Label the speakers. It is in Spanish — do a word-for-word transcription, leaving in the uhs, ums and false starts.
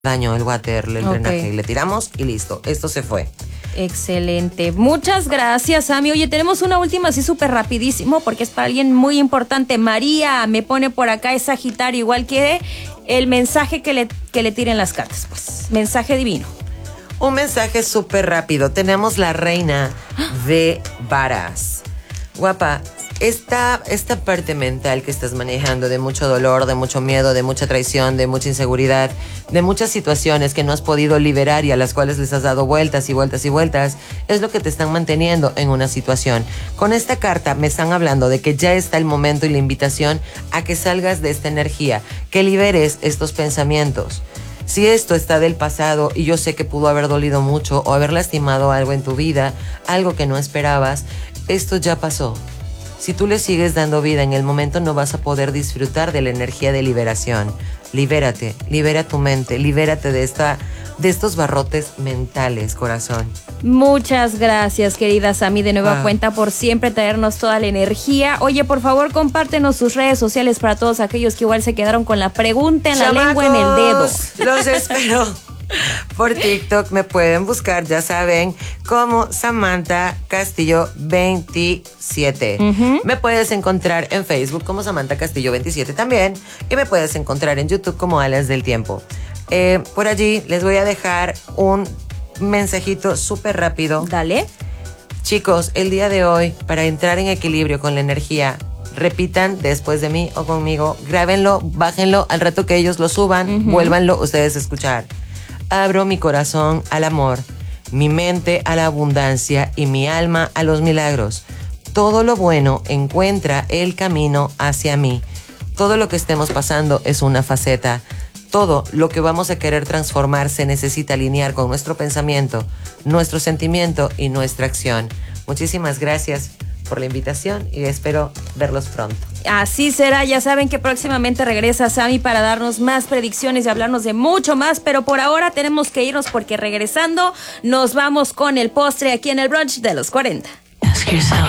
Speaker 1: daño el water, el
Speaker 2: Ok.
Speaker 1: drenaje, le tiramos y listo, esto se fue.
Speaker 2: Excelente. Muchas gracias, Sammy. Oye, tenemos una última así súper rapidísimo porque es para alguien muy importante. María me pone por acá, es Sagitario, igual que el mensaje que le, que le tiren las cartas. Pues, mensaje divino.
Speaker 1: Un mensaje súper rápido. Tenemos la reina de varas. Guapa, esta, esta parte mental que estás manejando de mucho dolor, de mucho miedo, de mucha traición, de mucha inseguridad, de muchas situaciones que no has podido liberar y a las cuales les has dado vueltas y vueltas y vueltas, es lo que te están manteniendo en una situación. Con esta carta me están hablando de que ya está el momento y la invitación a que salgas de esta energía, que liberes estos pensamientos. Si esto está del pasado y yo sé que pudo haber dolido mucho o haber lastimado algo en tu vida, algo que no esperabas, esto ya pasó. Si tú le sigues dando vida en el momento, no vas a poder disfrutar de la energía de liberación. Libérate, libera tu mente, libérate de, esta, de estos barrotes mentales, corazón.
Speaker 2: Muchas gracias, querida Sammy, de nueva
Speaker 1: Ah.
Speaker 2: cuenta por siempre traernos toda la energía. Oye, por favor, compártenos sus redes sociales para todos aquellos que igual se quedaron con la pregunta en la lengua, en el dedo.
Speaker 1: Los espero. Por TikTok me pueden buscar, ya saben, como Samantha Castillo veintisiete.
Speaker 2: Uh-huh.
Speaker 1: Me puedes encontrar en Facebook como Samantha Castillo veintisiete también. Y me puedes encontrar en YouTube como Alas del Tiempo. Eh, por allí les voy a dejar un mensajito súper rápido.
Speaker 2: Dale.
Speaker 1: Chicos, el día de hoy, para entrar en equilibrio con la energía, repitan después de mí o conmigo, grábenlo, bájenlo, al rato que ellos lo suban,
Speaker 2: Uh-huh.
Speaker 1: vuélvanlo ustedes a escuchar. Abro mi corazón al amor, mi mente a la abundancia y mi alma a los milagros. Todo lo bueno encuentra el camino hacia mí. Todo lo que estemos pasando es una faceta. Todo lo que vamos a querer transformar se necesita alinear con nuestro pensamiento, nuestro sentimiento y nuestra acción. Muchísimas gracias por la invitación y espero verlos pronto.
Speaker 2: Así será, ya saben que próximamente regresa Sammy para darnos más predicciones y hablarnos de mucho más, pero por ahora tenemos que irnos porque regresando nos vamos con el postre aquí en el brunch de los cuarenta.
Speaker 3: Ask yourself.